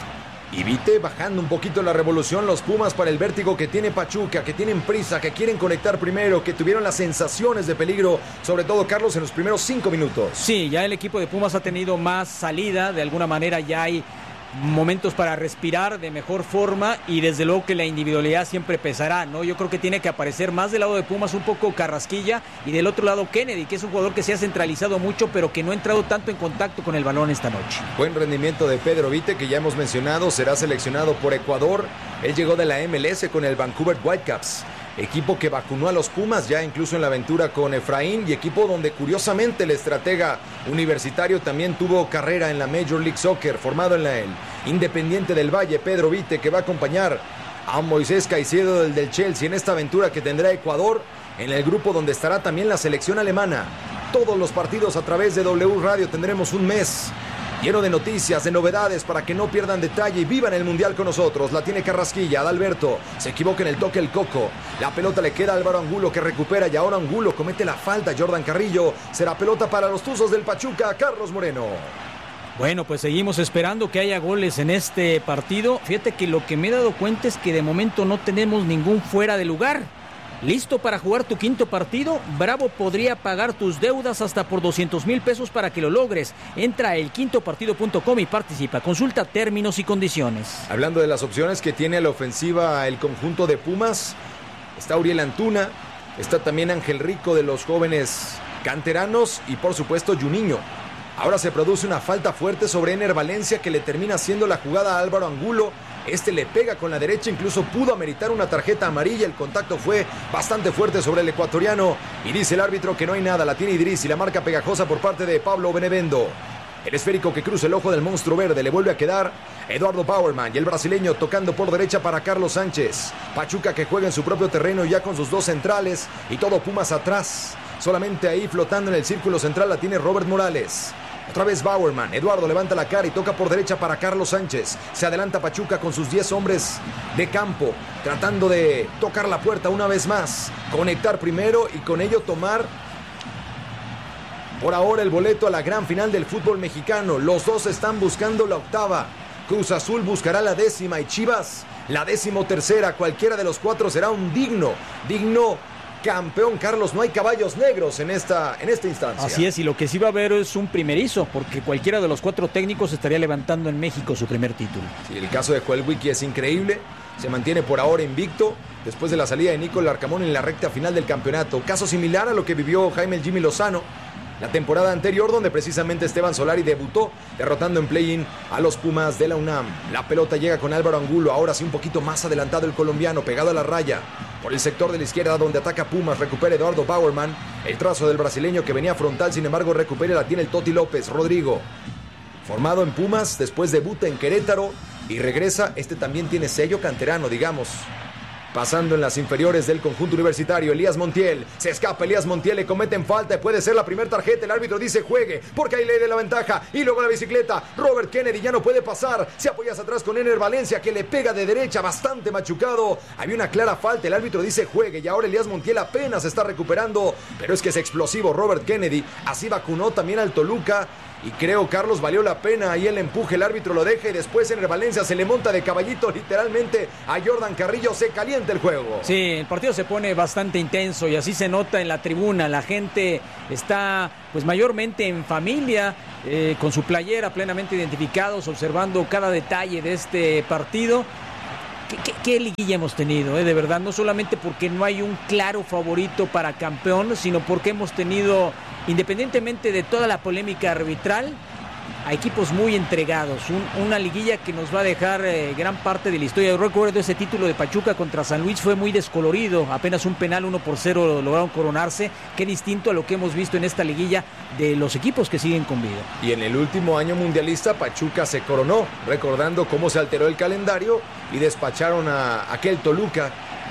Y Vite bajando un poquito la revolución, los Pumas para el vértigo que tiene Pachuca, que tienen prisa, que quieren conectar primero, que tuvieron las sensaciones de peligro, sobre todo Carlos en los primeros cinco minutos.
Sí, ya el equipo de Pumas ha tenido más salida, de alguna manera ya hay momentos para respirar de mejor forma y desde luego que la individualidad siempre pesará, ¿no? Yo creo que tiene que aparecer más del lado de Pumas un poco Carrasquilla y del otro lado Kennedy, que es un jugador que se ha centralizado mucho pero que no ha entrado tanto en contacto con el balón esta noche.
Buen rendimiento de Pedro Vite, que ya hemos mencionado, será seleccionado por Ecuador. Él llegó de la M L S con el Vancouver Whitecaps, equipo que vacunó a los Pumas ya incluso en la aventura con Efraín, y equipo donde curiosamente el estratega universitario también tuvo carrera en la Major League Soccer, formado en la el Independiente del Valle. Pedro Vite, que va a acompañar a Moisés Caicedo del, del Chelsea en esta aventura que tendrá Ecuador, en el grupo donde estará también la selección alemana. Todos los partidos a través de W Radio. Tendremos un mes lleno de noticias, de novedades, para que no pierdan detalle y vivan el Mundial con nosotros. La tiene Carrasquilla, Adalberto, se equivoca en el toque el Coco. La pelota le queda a Álvaro Angulo, que recupera, y ahora Angulo comete la falta. Jordan Carrillo, será pelota para los Tuzos del Pachuca. Carlos Moreno.
Bueno, pues seguimos esperando que haya goles en este partido. Fíjate que lo que me he dado cuenta es que de momento no tenemos ningún fuera de lugar. ¿Listo para jugar tu quinto partido? Bravo podría pagar tus deudas hasta por doscientos mil pesos para que lo logres. Entra a el quinto partido punto com y participa. Consulta términos y condiciones.
Hablando de las opciones que tiene a la ofensiva el conjunto de Pumas, está Uriel Antuna, está también Ángel Rico de los jóvenes canteranos y por supuesto Juninho. Ahora se produce una falta fuerte sobre Ener Valencia, que le termina haciendo la jugada a Álvaro Angulo. Este le pega con la derecha, incluso pudo ameritar una tarjeta amarilla. El contacto fue bastante fuerte sobre el ecuatoriano y dice el árbitro que no hay nada. La tiene Idris y la marca pegajosa por parte de Pablo Benevendo. El esférico que cruza el ojo del monstruo verde le vuelve a quedar Eduardo Bauerman, y el brasileño tocando por derecha para Carlos Sánchez. Pachuca que juega en su propio terreno ya con sus dos centrales y todo Pumas atrás. Solamente ahí flotando en el círculo central la tiene Robert Morales. Otra vez Bauerman, Eduardo levanta la cara y toca por derecha para Carlos Sánchez. Se adelanta Pachuca con sus diez hombres de campo, tratando de tocar la puerta una vez más, conectar primero y con ello tomar por ahora el boleto a la gran final del fútbol mexicano. Los dos están buscando la octava. Cruz Azul buscará la décima y Chivas la decimotercera. Cualquiera de los cuatro será un digno, digno campeón. Carlos, no hay caballos negros en esta, en esta instancia.
Así es, y lo que sí va a haber es un primerizo, porque cualquiera de los cuatro técnicos estaría levantando en México su primer título.
Sí, el caso de Joel Wiki es increíble, se mantiene por ahora invicto después de la salida de Nicolás Larcamón en la recta final del campeonato. Caso similar a lo que vivió Jaime el Jimmy Lozano la temporada anterior, donde precisamente Esteban Solari debutó derrotando en play-in a los Pumas de la UNAM. La pelota llega con Álvaro Angulo, ahora sí un poquito más adelantado el colombiano, pegado a la raya por el sector de la izquierda donde ataca Pumas. Recupera Eduardo Bauerman, el trazo del brasileño que venía frontal, sin embargo recupera, la tiene el Toti López. Rodrigo, formado en Pumas, después debuta en Querétaro y regresa. Este también tiene sello canterano, digamos. Pasando en las inferiores del conjunto universitario, Elías Montiel. Se escapa Elías Montiel, le cometen falta y puede ser la primera tarjeta. El árbitro dice juegue, porque hay ley de la ventaja. Y luego la bicicleta. Robert Kennedy ya no puede pasar. Se apoya hacia atrás con Ener Valencia, que le pega de derecha, bastante machucado. Había una clara falta. El árbitro dice juegue y ahora Elías Montiel apenas se está recuperando. Pero es que es explosivo Robert Kennedy. Así vacunó también al Toluca. Y creo, Carlos, valió la pena ahí el empuje, el árbitro lo deja y después Ener Valencia se le monta de caballito literalmente a Jordan Carrillo. Se calienta el juego.
Sí, el partido se pone bastante intenso y así se nota en la tribuna. La gente está pues mayormente en familia, eh, con su playera plenamente identificados, observando cada detalle de este partido. ¿Qué, qué, qué liguilla hemos tenido, eh? De verdad, no solamente porque no hay un claro favorito para campeón, sino porque hemos tenido, independientemente de toda la polémica arbitral, a equipos muy entregados. Un, una liguilla que nos va a dejar eh, gran parte de la historia. Yo recuerdo ese título de Pachuca contra San Luis, fue muy descolorido, apenas un penal uno por cero lograron coronarse. Qué distinto a lo que hemos visto en esta liguilla de los equipos que siguen con vida.
Y en el último año mundialista Pachuca se coronó, recordando cómo se alteró el calendario y despacharon a aquel Toluca,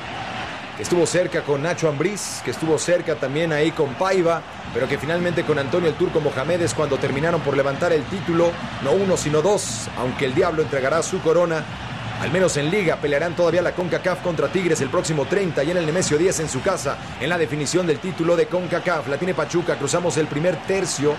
que estuvo cerca con Nacho Ambriz, que estuvo cerca también ahí con Paiva, pero que finalmente con Antonio el Turco Mohamed es cuando terminaron por levantar el título, no uno sino dos, aunque el Diablo entregará su corona, al menos en Liga. Pelearán todavía la CONCACAF contra Tigres el próximo treinta y en el Nemesio diez en su casa, en la definición del título de CONCACAF. La tiene Pachuca, cruzamos el primer tercio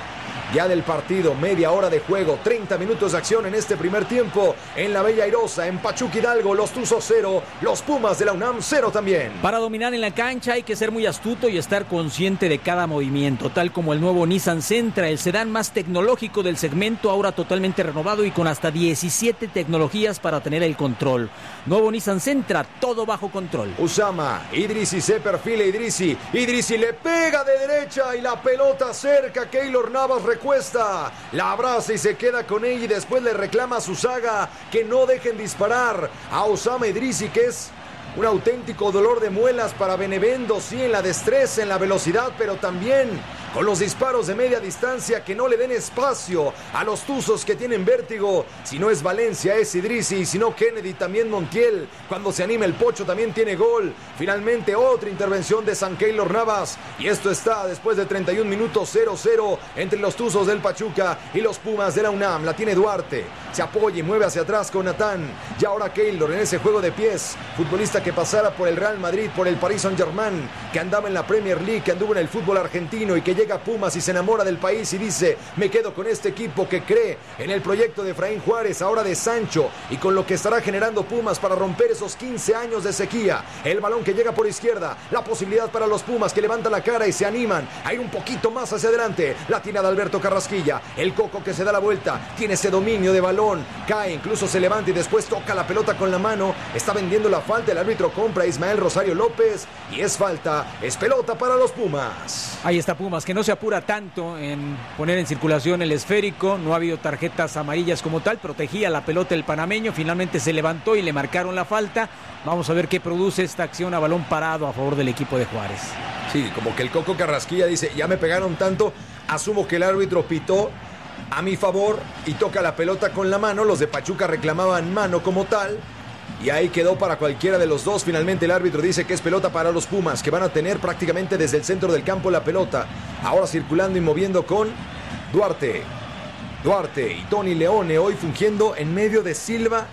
ya del partido, media hora de juego, treinta minutos de acción en este primer tiempo, en la Bella Airosa, en Pachuca Hidalgo, los Tuzos cero, los Pumas de la UNAM cero también.
Para dominar en la cancha hay que ser muy astuto y estar consciente de cada movimiento, tal como el nuevo Nissan Sentra, el sedán más tecnológico del segmento, ahora totalmente renovado y con hasta diecisiete tecnologías para tener el control. Nuevo Nissan Sentra, todo bajo control.
Usama, Idrisi se perfila, Idrisi, Idrisi le pega de derecha y la pelota cerca, Keylor Navas recuesta, la abraza y se queda con ella y después le reclama a su saga que no dejen disparar a Usama Idrisi, que es un auténtico dolor de muelas para Benevendo, sí, en la destreza, en la velocidad, pero también con los disparos de media distancia que no le den espacio a los Tuzos que tienen vértigo. Si no es Valencia, es Idrisi, y si no Kennedy, también Montiel. Cuando se anima el Pocho también tiene gol. Finalmente otra intervención de San Keylor Navas, y esto está después de treinta y un minutos, cero cero entre los Tuzos del Pachuca y los Pumas de la UNAM. La tiene Duarte, se apoya y mueve hacia atrás con Natán, y ahora Keylor en ese juego de pies, futbolista que pasara por el Real Madrid, por el Paris Saint-Germain, que andaba en la Premier League, que anduvo en el fútbol argentino y que llega a Pumas y se enamora del país y dice: me quedo con este equipo que cree en el proyecto de Efraín Juárez, ahora de Sancho, y con lo que estará generando Pumas para romper esos quince años de sequía. El balón que llega por izquierda, la posibilidad para los Pumas que levantan la cara y se animan a ir un poquito más hacia adelante. La tiene Adalberto Carrasquilla, el Coco que se da la vuelta, tiene ese dominio de balón, cae, incluso se levanta y después toca la pelota con la mano, está vendiendo la falta, el árbitro compra a Ismael Rosario López y es falta, es pelota para los Pumas.
Ahí está Pumas, que no se apura tanto en poner en circulación el esférico, no ha habido tarjetas amarillas como tal, protegía la pelota el panameño, finalmente se levantó y le marcaron la falta. Vamos a ver qué produce esta acción a balón parado a favor del equipo de Juárez.
Sí, como que el Coco Carrasquilla dice: ya me pegaron tanto, asumo que el árbitro pitó a mi favor y toca la pelota con la mano. Los de Pachuca reclamaban mano como tal y ahí quedó para cualquiera de los dos. Finalmente el árbitro dice que es pelota para los Pumas, que van a tener prácticamente desde el centro del campo la pelota, ahora circulando y moviendo con Duarte Duarte y Tony Leone, hoy fungiendo en medio de Silva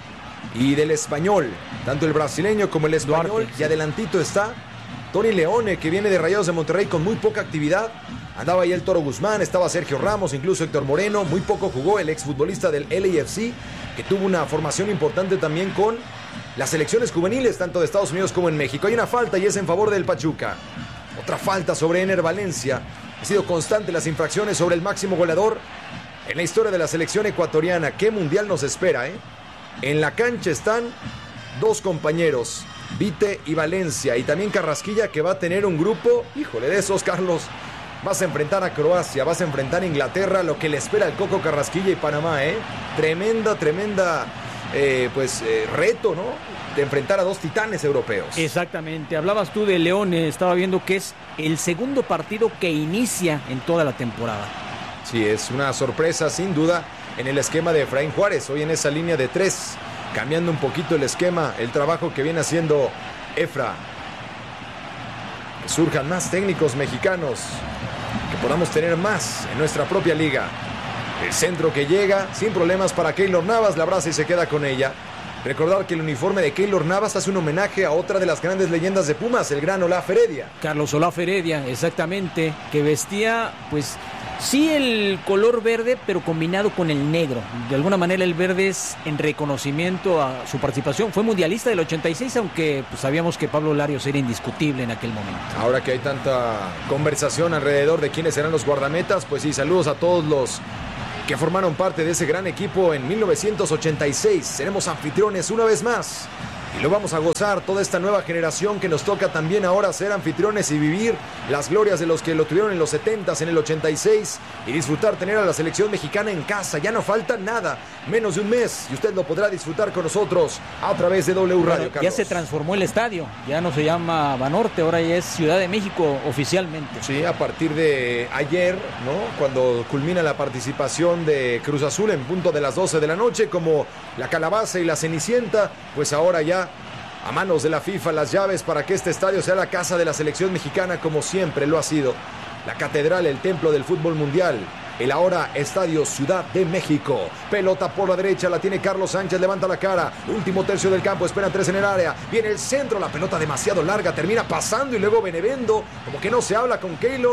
y del Español, tanto el brasileño como el español. Duarte, sí. Y adelantito está Tony Leone, que viene de Rayados de Monterrey con muy poca actividad. Andaba ahí el Toro Guzmán, estaba Sergio Ramos, incluso Héctor Moreno. Muy poco jugó el exfutbolista del L A F C, que tuvo una formación importante también con las selecciones juveniles, tanto de Estados Unidos como en México. Hay una falta y es en favor del Pachuca. Otra falta sobre Ener Valencia. Ha sido constante las infracciones sobre el máximo goleador en la historia de la selección ecuatoriana. ¿Qué mundial nos espera, eh? En la cancha están dos compañeros, Vite y Valencia, y también Carrasquilla, que va a tener un grupo, híjole, de esos, Carlos. Vas a enfrentar a Croacia, vas a enfrentar a Inglaterra, lo que le espera al Coco Carrasquilla y Panamá, ¿eh? Tremenda, tremenda, eh, pues, eh, reto, ¿no? De enfrentar a dos titanes europeos.
Exactamente, hablabas tú de Leone, estaba viendo que es el segundo partido que inicia en toda la temporada.
Sí, es una sorpresa, sin duda, en el esquema de Efraín Juárez, hoy en esa línea de tres, cambiando un poquito el esquema, el trabajo que viene haciendo Efra. Que surjan más técnicos mexicanos, que podamos tener más en nuestra propia liga. El centro que llega sin problemas para Keylor Navas, la abraza y se queda con ella. Recordar que el uniforme de Keylor Navas hace un homenaje a otra de las grandes leyendas de Pumas, el gran Olaf Heredia.
Carlos Olaf Heredia, exactamente, que vestía, pues, sí, el color verde, pero combinado con el negro. De alguna manera el verde es en reconocimiento a su participación. Fue mundialista del ochenta y seis, aunque pues, sabíamos que Pablo Larios era indiscutible en aquel momento.
Ahora que hay tanta conversación alrededor de quiénes serán los guardametas, pues sí, saludos a todos los que formaron parte de ese gran equipo en mil novecientos ochenta y seis. Seremos anfitriones una vez más y lo vamos a gozar, toda esta nueva generación que nos toca también ahora ser anfitriones y vivir las glorias de los que lo tuvieron en los setentas, en el ochenta y seis, y disfrutar tener a la selección mexicana en casa. Ya no falta nada, menos de un mes, y usted lo podrá disfrutar con nosotros a través de W Radio,
bueno, ya se transformó el estadio, ya no se llama Banorte, ahora ya es Ciudad de México oficialmente.
Sí, a partir de ayer, ¿no? Cuando culmina la participación de Cruz Azul en punto de las doce de la noche, como la Calabaza y la Cenicienta, pues ahora ya a manos de la FIFA las llaves para que este estadio sea la casa de la selección mexicana, como siempre lo ha sido. La catedral, el templo del fútbol mundial. El ahora Estadio Ciudad de México. Pelota por la derecha, la tiene Carlos Sánchez, levanta la cara. Último tercio del campo, esperan tres en el área. Viene el centro, la pelota demasiado larga, termina pasando y luego Benevendo, como que no se habla con Keylor.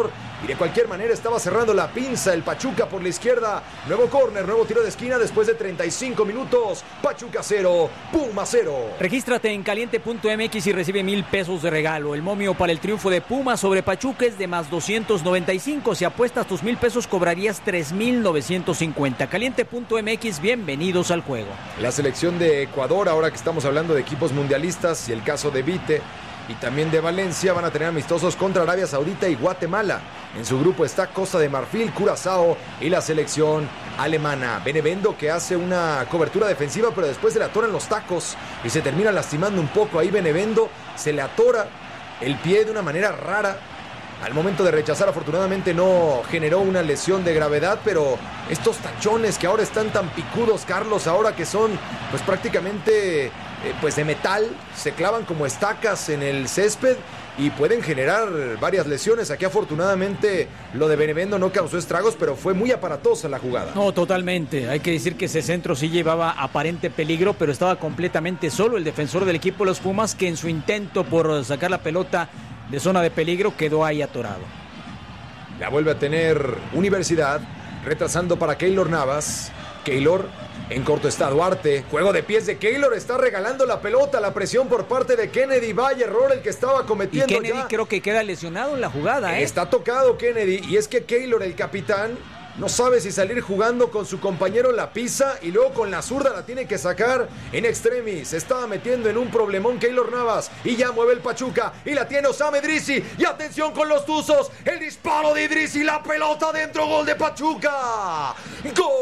y de cualquier manera estaba cerrando la pinza el Pachuca por la izquierda. Nuevo córner, nuevo tiro de esquina después de treinta y cinco minutos. Pachuca cero, Puma cero.
Regístrate en caliente punto m x y recibe mil pesos de regalo. El momio para el triunfo de Puma sobre Pachuca es de más doscientos noventa y cinco. Si apuestas tus mil pesos cobrarías tres mil novecientos cincuenta. caliente punto m x, bienvenidos al juego.
La selección de Ecuador, ahora que estamos hablando de equipos mundialistas y el caso de Vite y también de Valencia, van a tener amistosos contra Arabia Saudita y Guatemala. En su grupo está Costa de Marfil, Curazao y la selección alemana. Benevendo, que hace una cobertura defensiva, pero después se le atoran los tacos y se termina lastimando un poco. Ahí Benevendo se le atora el pie de una manera rara. Al momento de rechazar, afortunadamente no generó una lesión de gravedad, pero estos tachones que ahora están tan picudos, Carlos, ahora que son pues prácticamente eh, pues de metal, se clavan como estacas en el césped y pueden generar varias lesiones. Aquí afortunadamente lo de Benevendo no causó estragos, pero fue muy aparatosa la jugada.
No, totalmente. Hay que decir que ese centro sí llevaba aparente peligro, pero estaba completamente solo el defensor del equipo de los Pumas, que en su intento por sacar la pelota de zona de peligro quedó ahí atorado.
La vuelve a tener Universidad, retrasando para Keylor Navas. Keylor en corto está Duarte. Juego de pies de Keylor, está regalando la pelota. La presión por parte de Kennedy. Vaya error el que estaba cometiendo.
Y Kennedy
ya.
Creo que queda lesionado en la jugada. ¿eh?
Está tocado Kennedy. Y es que Keylor, el capitán, no sabe si salir jugando con su compañero, la pisa y luego con la zurda la tiene que sacar en extremis. Se estaba metiendo en un problemón Keylor Navas y ya mueve el Pachuca y la tiene Osama Idrissi. Y atención con los tuzos, el disparo de Idrissi, la pelota dentro, gol de Pachuca. ¡Gol!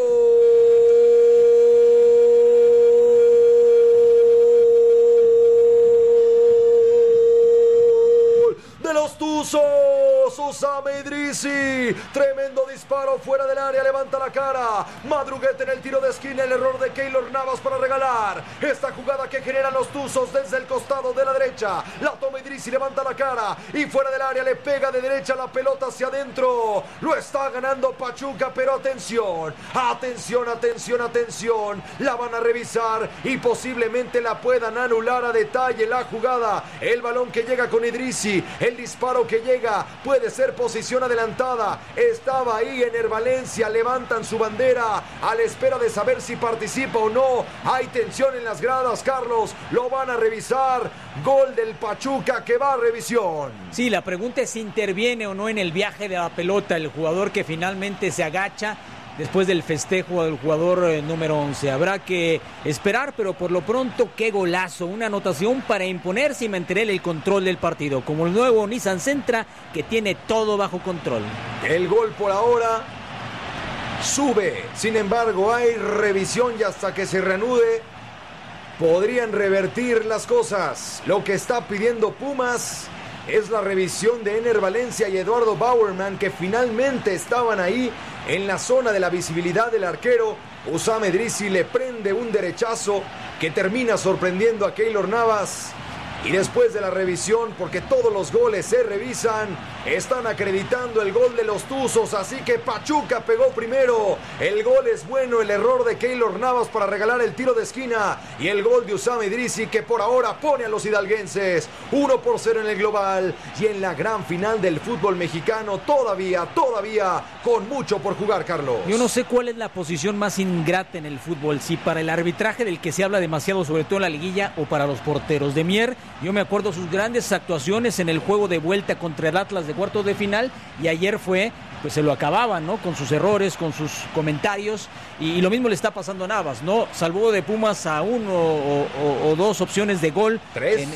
De los tuzos, Osama Idrissi, tremendo disparo fuera del área, levanta la cara, Madruguete en el tiro de esquina, el error de Keylor Navas para regalar esta jugada que generan los tuzos desde el costado de la derecha, la toma Idrissi, levanta la cara y fuera del área le pega de derecha la pelota hacia adentro, lo está ganando Pachuca, pero atención, atención, atención, atención, la van a revisar y posiblemente la puedan anular a detalle la jugada, el balón que llega con Idrissi, el disparo que llega puede ser posición adelantada. Estaba ahí en Valencia, levantan su bandera a la espera de saber si participa o no. Hay tensión en las gradas, Carlos. Lo van a revisar. Gol del Pachuca que va a revisión.
Sí, la pregunta es si interviene o no en el viaje de la pelota el jugador que finalmente se agacha después del festejo del jugador eh, número once. Habrá que esperar, pero por lo pronto, qué golazo. Una anotación para imponerse y mantener el control del partido, como el nuevo Nissan Sentra, que tiene todo bajo control.
El gol por ahora sube. Sin embargo, hay revisión y hasta que se reanude podrían revertir las cosas. Lo que está pidiendo Pumas es la revisión de Ener Valencia y Eduardo Bauerman, que finalmente estaban ahí en la zona de la visibilidad del arquero. Osama Idrissi le prende un derechazo que termina sorprendiendo a Keylor Navas. Y después de la revisión, porque todos los goles se revisan, están acreditando el gol de los tuzos, así que Pachuca pegó primero. El gol es bueno, el error de Keylor Navas para regalar el tiro de esquina y el gol de Osama Idrissi, que por ahora pone a los hidalguenses uno por cero en el global. Y en la gran final del fútbol mexicano, todavía, todavía con mucho por jugar, Carlos.
Yo no sé cuál es la posición más ingrata en el fútbol, si para el arbitraje del que se habla demasiado, sobre todo en la liguilla, o para los porteros. De Mier, yo me acuerdo sus grandes actuaciones en el juego de vuelta contra el Atlas de cuartos de final, y ayer fue, pues se lo acababan, ¿no? Con sus errores, con sus comentarios, y, y lo mismo le está pasando a Navas, ¿no? Salvó de Pumas a uno o, o, o dos opciones de gol.
Tres.
En,